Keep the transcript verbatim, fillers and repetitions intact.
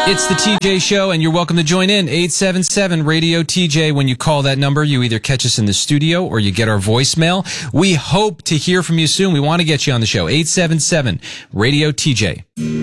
It's the T J Show, and you're welcome to join in. eight seven seven radio T J. When you call that number, you either catch us in the studio or you get our voicemail. We hope to hear from you soon. We want to get you on the show. eight seven seven radio T J.